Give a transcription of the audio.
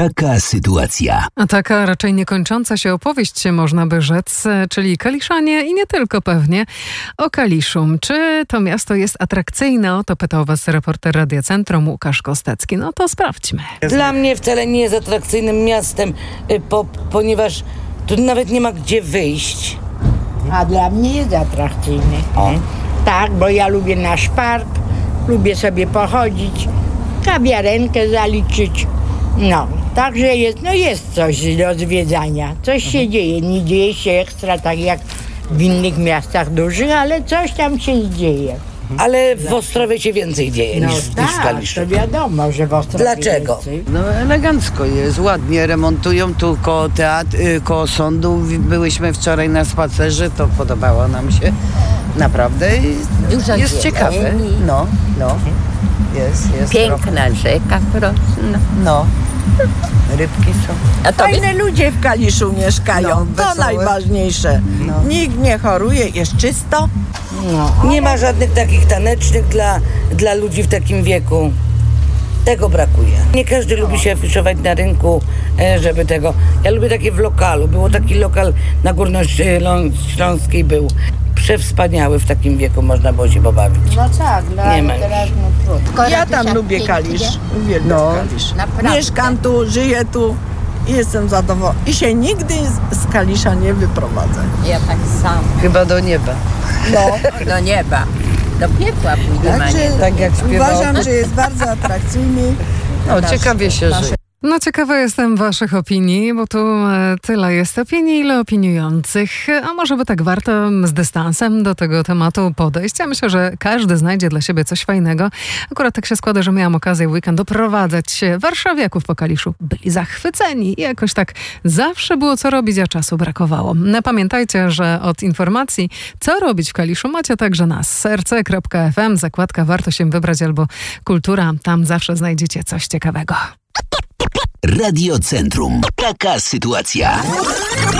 Taka sytuacja. A taka raczej niekończąca się opowieść, można by rzec, czyli Kaliszanie i nie tylko pewnie o Kaliszu. Czy to miasto jest atrakcyjne? O to pytał was reporter Radia Centrum Łukasz Kostecki. No to sprawdźmy. Dla mnie wcale nie jest atrakcyjnym miastem, ponieważ tu nawet nie ma gdzie wyjść. A dla mnie jest atrakcyjny. Tak, bo ja lubię nasz park, lubię sobie pochodzić, kawiarenkę zaliczyć. No, także jest coś do zwiedzania. Coś się dzieje. Nie dzieje się ekstra tak jak w innych miastach dużych, ale coś tam się dzieje. Ale w Ostrowie się więcej dzieje niż w Kaliszu. To wiadomo, że w Ostrowie Dlaczego? więcej. No elegancko jest, ładnie remontują tu koło sądu. Byłyśmy wczoraj na spacerze, to podobało nam się. Naprawdę jest ciekawe. No. Jest Piękna rzeka prosto. No. Rybki są. A to Fajne ludzie w Kaliszu mieszkają, No, to wesołe. najważniejsze. No. Nikt nie choruje, jest czysto. Nie ma żadnych takich tanecznych dla ludzi w takim wieku. Tego brakuje. Nie każdy lubi się afiszować na rynku, żeby tego... Ja lubię takie w lokalu. Było taki lokal na Górnośląskiej był. Przewspaniały, w takim wieku można było się pobawić. No tak, Nie ma teraz trudno. Ja tam lubię Kalisz, uwielbiam Kalisz. Naprawdę. Mieszkam tu, żyję tu i jestem zadowolona. I się nigdy z Kalisza nie wyprowadzę. Ja tak samo. Chyba do nieba. Do nieba. Do piekła pójdę na niebo. Tak jak śpiewał. Uważam, że jest bardzo atrakcyjny. No ciekawie się żyje. No ciekawa jestem waszych opinii, bo tu tyle jest opinii, ile opiniujących. A może by tak warto z dystansem do tego tematu podejść? Ja myślę, że każdy znajdzie dla siebie coś fajnego. Akurat tak się składa, że miałam okazję w weekend doprowadzać warszawiaków po Kaliszu. Byli zachwyceni i jakoś tak zawsze było co robić, a czasu brakowało. Pamiętajcie, że od informacji, co robić w Kaliszu, macie także na rc.fm, zakładka Warto się wybrać albo Kultura. Tam zawsze znajdziecie coś ciekawego. Radio Centrum. Taka sytuacja.